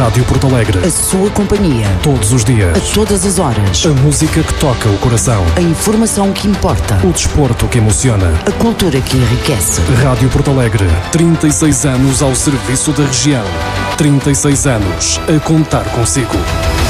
Rádio Porto Alegre. A sua companhia. Todos os dias. A todas as horas. A música que toca o coração. A informação que importa. O desporto que emociona. A cultura que enriquece. Rádio Porto Alegre. 36 anos ao serviço da região. 36 anos a contar consigo.